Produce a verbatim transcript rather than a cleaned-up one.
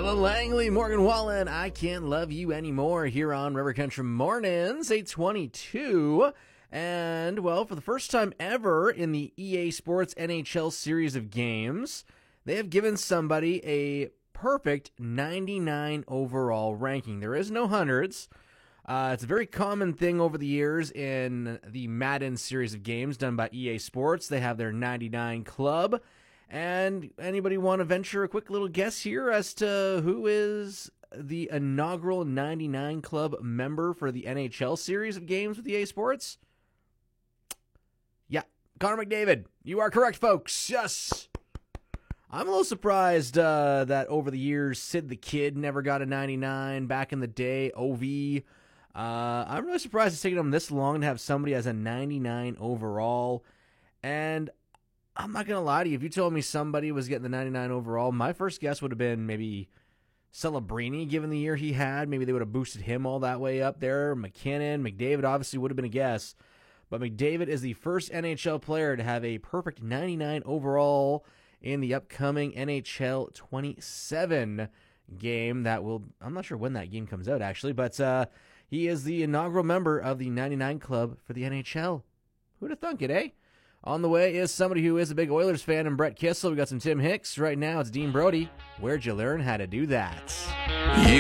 Ellen Langley, Morgan Wallen, I Can't Love You Anymore here on River Country Mornings, eight twenty-two. And, well, for the first time ever in the E A Sports N H L series of games, they have given somebody a perfect ninety-nine overall ranking. There is no hundreds. Uh, it's a very common thing over the years in the Madden series of games done by E A Sports. They have their ninety-nine club. And anybody want to venture a quick little guess here as to who is the inaugural ninety-nine club member for the N H L series of games with E A Sports? Yeah, Connor McDavid. You are correct, folks. Yes. I'm a little surprised uh, that over the years, Sid the Kid never got a ninety-nine. Back in the day, O V. Uh, I'm really surprised it's taken them this long to have somebody as a ninety-nine overall. And I'm not going to lie to you. If you told me somebody was getting the ninety-nine overall, my first guess would have been maybe Celebrini, given the year he had. Maybe they would have boosted him all that way up there. McKinnon, McDavid obviously would have been a guess. But McDavid is the first N H L player to have a perfect ninety-nine overall in the upcoming N H L twenty-seven game. That will, I'm not sure when that game comes out, actually. But uh, he is the inaugural member of the ninety-nine club for the N H L. Who'd have thunk it, eh? On the way is somebody who is a big Oilers fan and Brett Kissel. We got some Tim Hicks. Right now it's Dean Brody. Where'd you learn how to do that? You